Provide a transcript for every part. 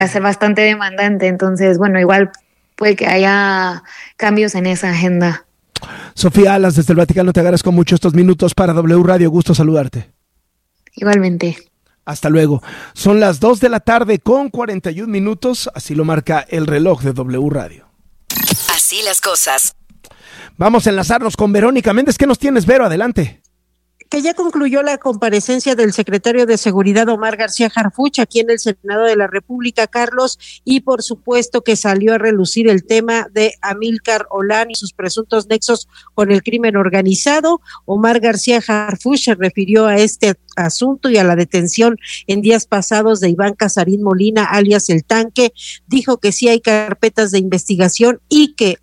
a ser bastante demandante. Entonces, bueno, igual puede que haya cambios en esa agenda. Sofía Alas, desde el Vaticano, te agradezco mucho estos minutos para W Radio. Gusto saludarte. Igualmente. Hasta luego. Son las 2 de la tarde con 41 minutos. Así lo marca el reloj de W Radio. Así las cosas. Vamos a enlazarnos con Verónica Méndez. ¿Qué nos tienes, Vero? Adelante. Que ya concluyó la comparecencia del secretario de Seguridad Omar García Harfuch aquí en el Senado de la República, Carlos, y por supuesto que salió a relucir el tema de Amílcar Olán y sus presuntos nexos con el crimen organizado. Omar García Harfuch se refirió a este asunto y a la detención en días pasados de Iván Casarín Molina, alias El Tanque. Dijo que sí hay carpetas de investigación y que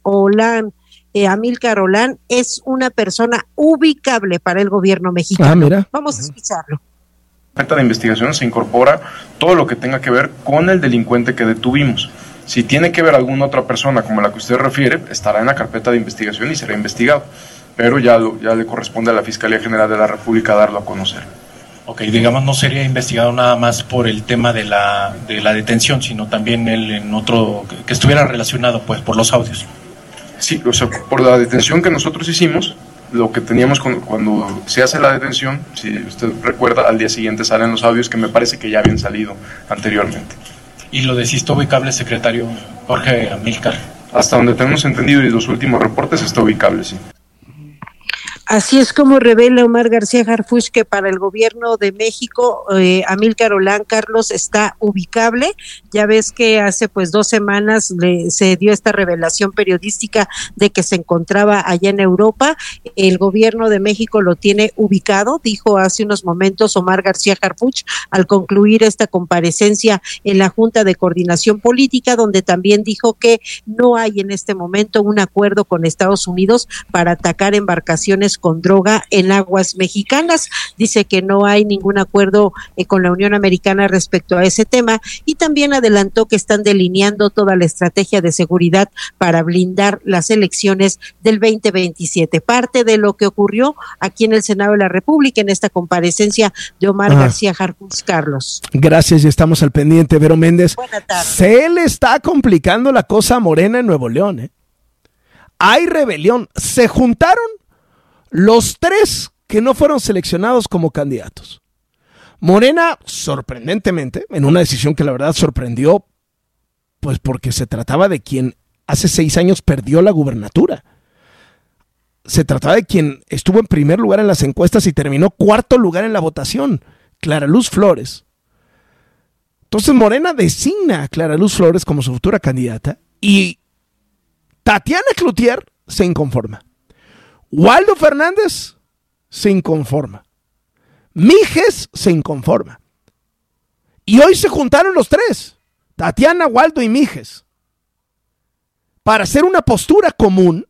Amílcar Olán es una persona ubicable para el gobierno mexicano. Mira. Vamos a escucharlo. En la carpeta de investigación se incorpora todo lo que tenga que ver con el delincuente que detuvimos. Si tiene que ver alguna otra persona como la que usted refiere, estará en la carpeta de investigación y será investigado. Pero ya le corresponde a la Fiscalía General de la República darlo a conocer. Ok, digamos, no sería investigado nada más por el tema de la detención, sino también en otro que estuviera relacionado pues por los audios. Sí, o sea, por la detención que nosotros hicimos, lo que teníamos cuando se hace la detención, si usted recuerda, al día siguiente salen los audios que me parece que ya habían salido anteriormente. ¿Y lo de si está ubicable, secretario Jorge Amílcar? Hasta donde tenemos entendido y los últimos reportes está ubicable, sí. Así es como revela Omar García Harfuch que para el gobierno de México, Amílcar Olán, Carlos, está ubicable. Ya ves que hace 2 semanas se dio esta revelación periodística de que se encontraba allá en Europa. El gobierno de México lo tiene ubicado, dijo hace unos momentos Omar García Harfuch al concluir esta comparecencia en la Junta de Coordinación Política, donde también dijo que no hay en este momento un acuerdo con Estados Unidos para atacar embarcaciones con droga en aguas mexicanas. Dice que no hay ningún acuerdo con la Unión Americana respecto a ese tema y también adelantó que están delineando toda la estrategia de seguridad para blindar las elecciones del 2027. Parte de lo que ocurrió aquí en el Senado de la República en esta comparecencia de Omar García Harfuch, Carlos. Gracias, y estamos al pendiente. Vero Méndez. Buenas tardes. Se le está complicando la cosa a Morena en Nuevo León, ¿eh? Hay rebelión. Se juntaron los 3 que no fueron seleccionados como candidatos. Morena, sorprendentemente, en una decisión que la verdad sorprendió, pues porque se trataba de quien hace 6 años perdió la gubernatura. Se trataba de quien estuvo en primer lugar en las encuestas y terminó 4º lugar en la votación, Clara Luz Flores. Entonces Morena designa a Clara Luz Flores como su futura candidata y Tatiana Cloutier se inconforma. Waldo Fernández se inconforma. Mijes se inconforma. Y hoy se juntaron los 3, Tatiana, Waldo y Mijes, para hacer una postura común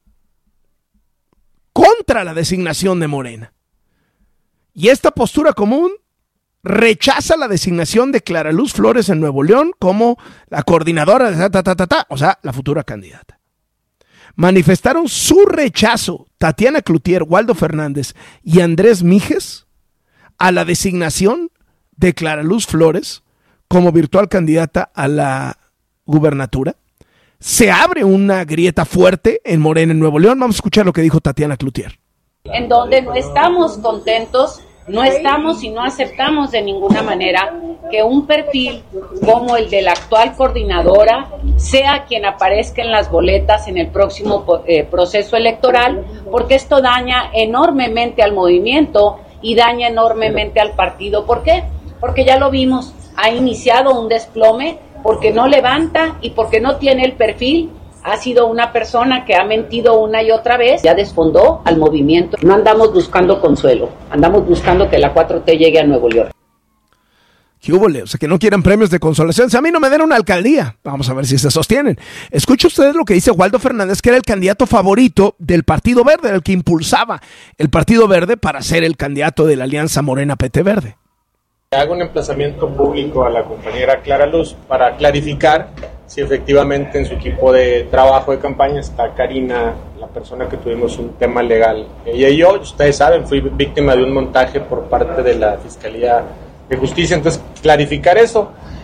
contra la designación de Morena. Y esta postura común rechaza la designación de Clara Luz Flores en Nuevo León como la coordinadora de o sea, la futura candidata. Manifestaron su rechazo Tatiana Cloutier, Waldo Fernández y Andrés Mijes a la designación de Clara Luz Flores como virtual candidata a la gubernatura. Se abre una grieta fuerte en Morena, en Nuevo León. Vamos a escuchar lo que dijo Tatiana Cloutier. En donde no estamos contentos, no estamos y no aceptamos de ninguna manera que un perfil como el de la actual coordinadora sea quien aparezca en las boletas en el próximo proceso electoral, porque esto daña enormemente al movimiento y daña enormemente al partido. ¿Por qué? Porque ya lo vimos, ha iniciado un desplome porque no levanta y porque no tiene el perfil. Ha sido una persona que ha mentido una y otra vez, ya desfondó al movimiento. No andamos buscando consuelo, andamos buscando que la 4T llegue a Nuevo León. ¿Qué hubo? O sea, que no quieran premios de consolación. Si a mí no me den una alcaldía, vamos a ver si se sostienen. Escuchen ustedes lo que dice Waldo Fernández, que era el candidato favorito del Partido Verde, el que impulsaba el Partido Verde para ser el candidato de la Alianza Morena-PT Verde. Hago un emplazamiento público a la compañera Clara Luz para clarificar si efectivamente en su equipo de trabajo de campaña está Karina, la persona que tuvimos un tema legal. Ella y yo, ustedes saben, fui víctima de un montaje por parte de la Fiscalía de Justicia, entonces clarificar eso.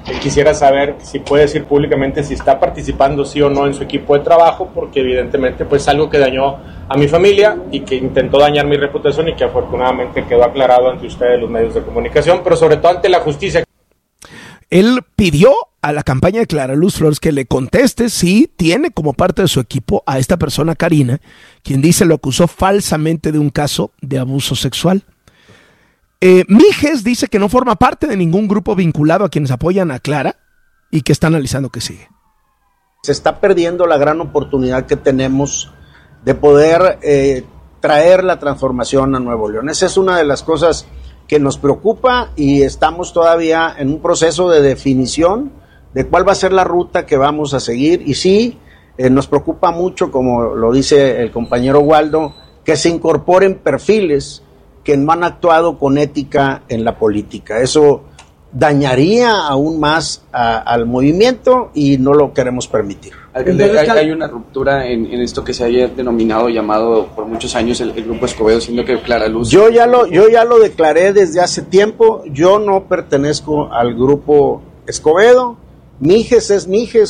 Quisiera saber si puede decir públicamente si está participando sí o no en su equipo de trabajo, porque evidentemente pues algo que dañó a mi familia y que intentó dañar mi reputación y que afortunadamente quedó aclarado ante ustedes los medios de comunicación, pero sobre todo ante la justicia. Él pidió a la campaña de Clara Luz Flores que le conteste si tiene como parte de su equipo a esta persona, Karina, quien dice lo acusó falsamente de un caso de abuso sexual. Mijes dice que no forma parte de ningún grupo vinculado a quienes apoyan a Clara y que está analizando qué sigue. Se está perdiendo la gran oportunidad que tenemos de poder traer la transformación a Nuevo León. Esa es una de las cosas que nos preocupa y estamos todavía en un proceso de definición de cuál va a ser la ruta que vamos a seguir. Y sí, nos preocupa mucho, como lo dice el compañero Waldo, que se incorporen perfiles que no han actuado con ética en la política. Eso dañaría aún más al movimiento y no lo queremos permitir. Hay una ruptura en esto que se haya denominado, llamado por muchos años el Grupo Escobedo, siendo que Clara Luz... Yo ya lo declaré desde hace tiempo. Yo no pertenezco al Grupo Escobedo. Mijes es Mijes.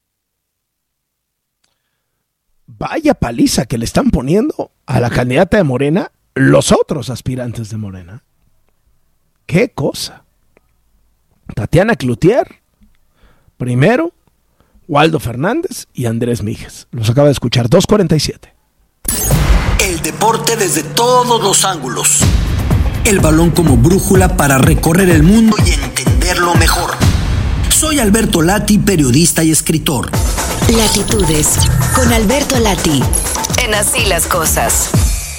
Vaya paliza que le están poniendo a la candidata de Morena los otros aspirantes de Morena. ¡Qué cosa! Tatiana Cloutier, primero, Waldo Fernández y Andrés Mijes. Los acaba de escuchar, 2:47. El deporte desde todos los ángulos. El balón como brújula para recorrer el mundo y entenderlo mejor. Soy Alberto Lati, periodista y escritor. Latitudes, con Alberto Lati, en Así las Cosas.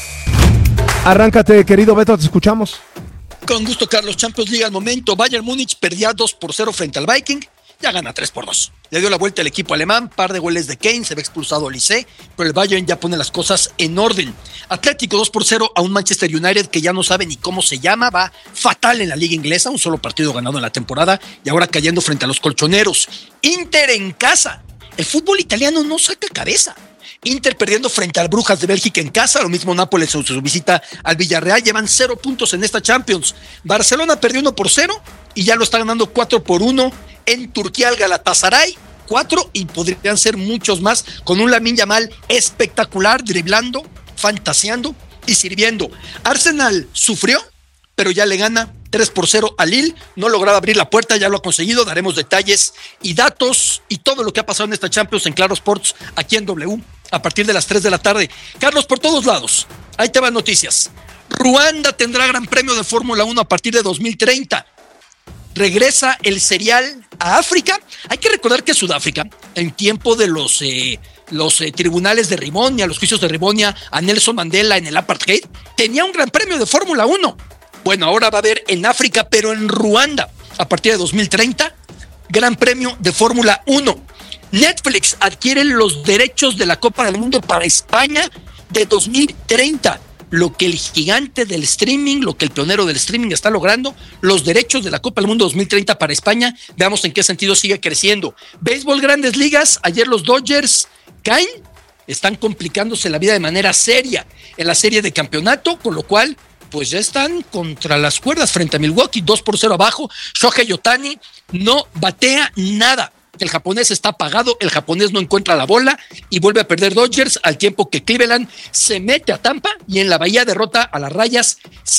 Arráncate, querido Beto, te escuchamos. Con gusto, Carlos. Champions League al momento. Bayern Múnich perdía 2-0 frente al Viking. Ya gana 3-2. Le dio la vuelta al equipo alemán. Par de goles de Kane. Se ve expulsado Olise. Pero el Bayern ya pone las cosas en orden. Atlético 2-0 a un Manchester United que ya no sabe ni cómo se llama. Va fatal en la liga inglesa. Un solo partido ganado en la temporada. Y ahora cayendo frente a los colchoneros. Inter en casa. El fútbol italiano no saca cabeza. Inter perdiendo frente al Brujas de Bélgica en casa, lo mismo Nápoles en su visita al Villarreal, llevan 0 puntos en esta Champions. Barcelona perdió 1-0 y ya lo está ganando 4-1 en Turquía al Galatasaray, 4 y podrían ser muchos más, con un Lamine Yamal espectacular, driblando, fantaseando y sirviendo. Arsenal sufrió, pero ya le gana 3-0 a Lille, no lograba abrir la puerta, ya lo ha conseguido. Daremos detalles y datos y todo lo que ha pasado en esta Champions en Claro Sports, aquí en W, a partir de las 3 de la tarde. Carlos, por todos lados, ahí te van noticias. Ruanda tendrá Gran Premio de Fórmula 1 a partir de 2030. Regresa el serial a África. Hay que recordar que Sudáfrica, en tiempo de los tribunales de Rimonia, los juicios de Rimonia a Nelson Mandela en el apartheid, tenía un Gran Premio de Fórmula 1. Bueno, ahora va a haber en África, pero en Ruanda, a partir de 2030, Gran Premio de Fórmula 1. Netflix adquiere los derechos de la Copa del Mundo para España de 2030. Lo que el gigante del streaming, lo que el pionero del streaming está logrando, los derechos de la Copa del Mundo 2030 para España. Veamos en qué sentido sigue creciendo. Béisbol, Grandes Ligas. Ayer los Dodgers caen, están complicándose la vida de manera seria en la serie de campeonato, con lo cual pues ya están contra las cuerdas frente a Milwaukee, 2-0 abajo. Shohei Ohtani no batea nada. El japonés está apagado, el japonés no encuentra la bola y vuelve a perder Dodgers, al tiempo que Cleveland se mete a Tampa y en la Bahía derrota a las Rayas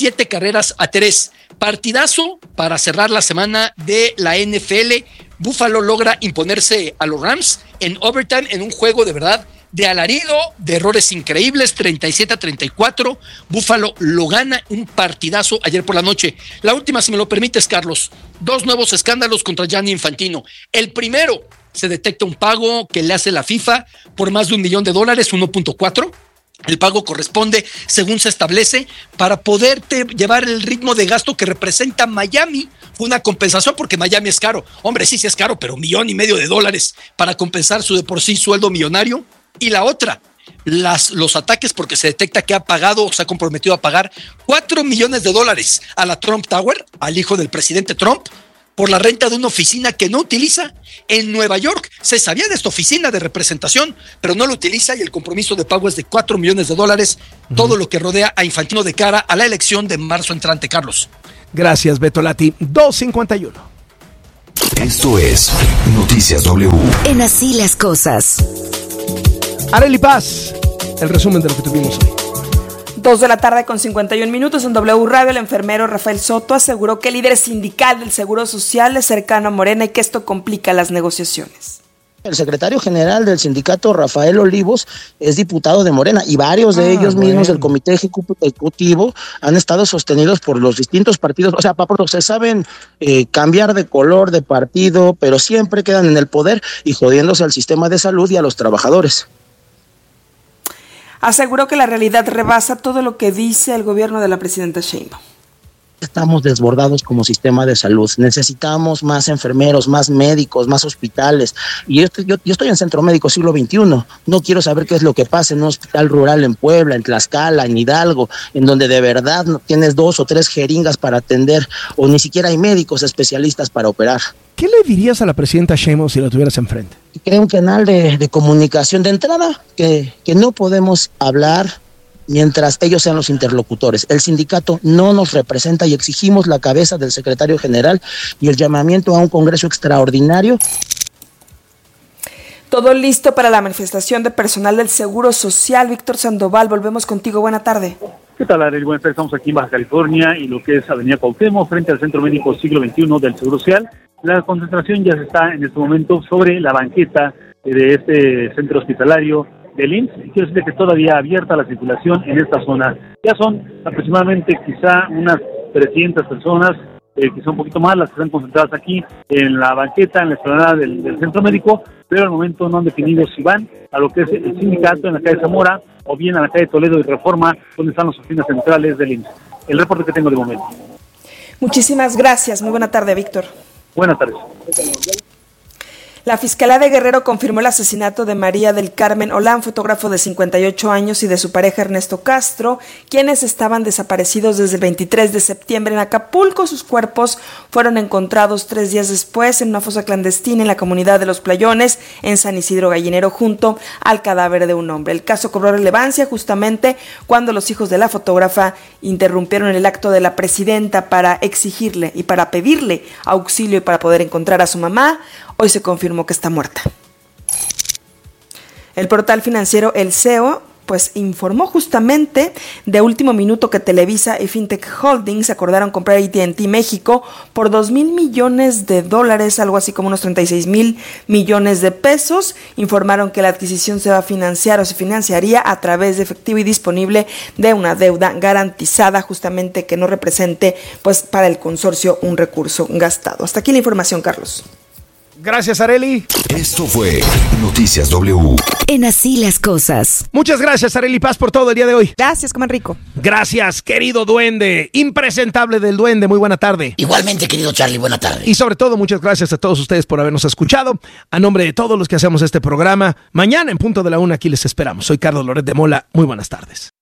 7-3. Partidazo para cerrar la semana de la NFL. Buffalo logra imponerse a los Rams en overtime en un juego de verdad de alarido, de errores increíbles, 37-34. Buffalo lo gana, un partidazo ayer por la noche. La última, si me lo permites, Carlos. 2 nuevos escándalos contra Gianni Infantino. El primero, se detecta un pago que le hace la FIFA por más de $1 millón, 1.4. El pago corresponde, según se establece, para poderte llevar el ritmo de gasto que representa Miami. Fue una compensación porque Miami es caro. Hombre, sí es caro, pero $1.5 millones para compensar su de por sí sueldo millonario. Y la otra, los ataques, porque se detecta que ha pagado o se ha comprometido a pagar $4 millones a la Trump Tower, al hijo del presidente Trump, por la renta de una oficina que no utiliza en Nueva York. Se sabía de esta oficina de representación, pero no lo utiliza y el compromiso de pago es de $4 millones. Todo lo que rodea a Infantino de cara a la elección de marzo entrante, Carlos. Gracias, Beto Lati. 2:51. Esto es Noticias W. En Así las Cosas. Arely Paz, el resumen de lo que tuvimos hoy. 2:51 p.m. en W Radio. El enfermero Rafael Soto aseguró que el líder sindical del Seguro Social es cercano a Morena y que esto complica las negociaciones. El secretario general del sindicato, Rafael Olivos, es diputado de Morena y varios de ellos mismos del comité ejecutivo han estado sostenidos por los distintos partidos. O sea, se saben cambiar de color, de partido, pero siempre quedan en el poder y jodiéndose al sistema de salud y a los trabajadores. Aseguró que la realidad rebasa todo lo que dice el gobierno de la presidenta Sheinbaum. Estamos desbordados como sistema de salud. Necesitamos más enfermeros, más médicos, más hospitales. Y yo estoy en Centro Médico Siglo XXI. No quiero saber qué es lo que pasa en un hospital rural en Puebla, en Tlaxcala, en Hidalgo, en donde de verdad no tienes 2 o 3 jeringas para atender o ni siquiera hay médicos especialistas para operar. ¿Qué le dirías a la presidenta Sheinbaum si la tuvieras enfrente? Creo un canal de comunicación de entrada que no podemos hablar mientras ellos sean los interlocutores. El sindicato no nos representa y exigimos la cabeza del secretario general y el llamamiento a un congreso extraordinario. Todo listo para la manifestación de personal del Seguro Social. Víctor Sandoval, volvemos contigo. Buena tarde. ¿Qué tal, Arely? Buenas tardes. Estamos aquí en Baja California y lo que es Avenida Cuauhtémoc, frente al Centro Médico Siglo XXI del Seguro Social. La concentración ya se está en este momento sobre la banqueta de este centro hospitalario del IMSS. Quiero decirle que todavía abierta la circulación en esta zona. Ya son aproximadamente quizá unas 300 personas, quizá un poquito más, las que están concentradas aquí en la banqueta, en la explanada del centro médico, pero al momento no han definido si van a lo que es el sindicato en la calle Zamora o bien a la calle Toledo y Reforma, donde están las oficinas centrales del IMSS. El reporte que tengo de momento. Muchísimas gracias. Muy buena tarde, Víctor. Buenas tardes. La Fiscalía de Guerrero confirmó el asesinato de María del Carmen Olán, fotógrafo de 58 años, y de su pareja Ernesto Castro, quienes estaban desaparecidos desde el 23 de septiembre en Acapulco. Sus cuerpos fueron encontrados 3 días después en una fosa clandestina en la comunidad de Los Playones, en San Isidro Gallinero, junto al cadáver de un hombre. El caso cobró relevancia justamente cuando los hijos de la fotógrafa interrumpieron el acto de la presidenta para exigirle y para pedirle auxilio y para poder encontrar a su mamá. Hoy se confirmó que está muerta. El portal financiero El CEO informó justamente de último minuto que Televisa y Fintech Holdings acordaron comprar AT&T México por $2,000 millones, algo así como unos 36,000 millones de pesos. Informaron que la adquisición se va a financiar o se financiaría a través de efectivo y disponible de una deuda garantizada, justamente que no represente para el consorcio un recurso gastado. Hasta aquí la información, Carlos. Gracias, Arely. Esto fue Noticias W. En Así las Cosas. Muchas gracias, Arely Paz, por todo el día de hoy. Gracias, coman rico. Gracias, querido duende, impresentable del duende, muy buena tarde. Igualmente, querido Charlie, buena tarde. Y sobre todo, muchas gracias a todos ustedes por habernos escuchado. A nombre de todos los que hacemos este programa, mañana en punto de la 1 aquí les esperamos. Soy Carlos Loret de Mola, muy buenas tardes.